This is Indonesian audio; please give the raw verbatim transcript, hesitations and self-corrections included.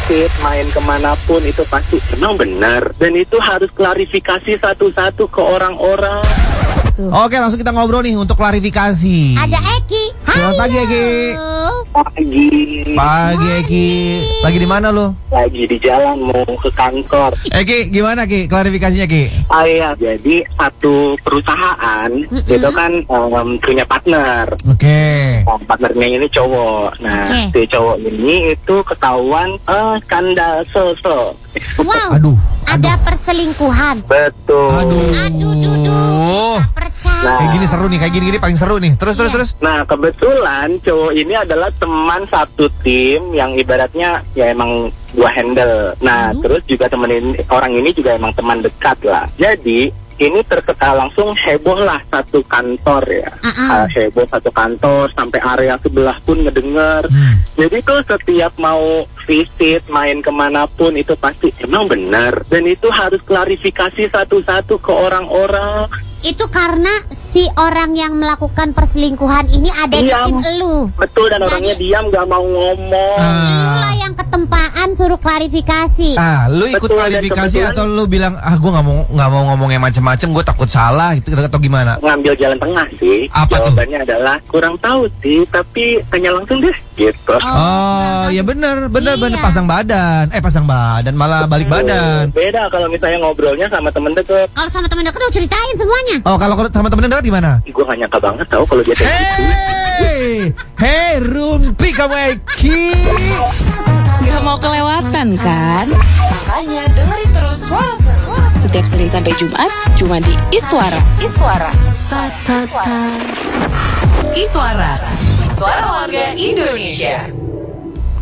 visit, main kemanapun itu pasti emang benar. Dan itu harus klarifikasi satu-satu ke orang-orang. Oke, langsung kita ngobrol nih untuk klarifikasi. Ada Eki. Selamat pagi, Eki. Pagi. Pagi, Eki. Lagi di mana lo? Lagi di jalan mau ke kantor. Eki, gimana Ki? Klarifikasinya Ki? Ah iya, jadi satu perusahaan Mm-mm. itu kan um, punya partner. Oke. Nah, partnernya ini cowok. Nah, Oke. si cowok ini itu ketahuan eh skandal so-so. Wow. Aduh. Ada perselingkuhan. Betul. Aduh. Aduh, duduk. Gak percaya. Nah. Kayak gini seru nih, kayak gini-gini paling seru nih. Terus, terus, Iya. terus. Nah, kebetulan cowok ini adalah teman satu tim yang ibaratnya ya emang gua handle. Nah, Aduh. terus juga temen ini, orang ini juga emang teman dekat lah. Jadi ini terketa langsung heboh lah satu kantor ya. Uh-uh. Ah, heboh satu kantor sampai area sebelah pun ngedenger. Hmm. Jadi tuh setiap mau visit, main kemanapun itu pasti emang benar. Dan itu harus klarifikasi satu-satu ke orang-orang. Itu karena si orang yang melakukan perselingkuhan ini ada di Diam. tim elu. Betul, dan Jadi- orangnya diam gak mau ngomong. Ah. Lu lah yang ketempaan suruh klarifikasi. Ah, lu ikut Betul, dan klarifikasi kebetulan- atau lu bilang ah gue nggak mau nggak mau ngomong yang macem-macem, gue takut salah gitu atau gimana? Ngambil jalan tengah sih. Apa tuh? Jawabannya adalah kurang tahu sih, tapi tanya langsung deh gitu. Oh, ya bener, bener, Iya. bener pasang badan, eh pasang badan malah balik badan. Beda kalau misalnya ngobrolnya sama temen deket. Kalau sama temen deket lu ceritain semuanya. Oh, kalau kalau sama temen dekat gimana? Ih, gue gak nyangka banget tahu kalau dia kayak gitu. Hey, hey, Rumpi kamu Eki. Gak mau kelewatan kan? Makanya dengerin terus Suara Seru setiap Senin sampai Jumat cuma di Iswara. Iswara. Iswara. Suara warga Indonesia.